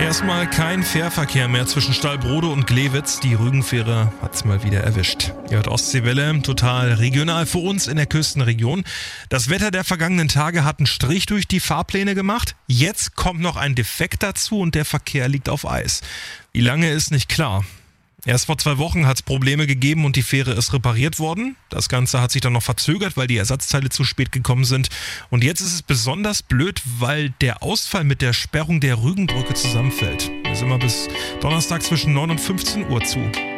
Erstmal kein Fährverkehr mehr zwischen Stallbrode und Glewitz. Die Rügenfähre hat's mal wieder erwischt. Ihr hört Ostseewelle, total regional für uns in der Küstenregion. Das Wetter der vergangenen Tage hat einen Strich durch die Fahrpläne gemacht. Jetzt kommt noch ein Defekt dazu und der Verkehr liegt auf Eis. Wie lange ist nicht klar. Erst vor 2 Wochen hat es Probleme gegeben und die Fähre ist repariert worden. Das Ganze hat sich dann noch verzögert, weil die Ersatzteile zu spät gekommen sind. Und jetzt ist es besonders blöd, weil der Ausfall mit der Sperrung der Rügenbrücke zusammenfällt. Wir sind mal bis Donnerstag zwischen 9 und 15 Uhr zu.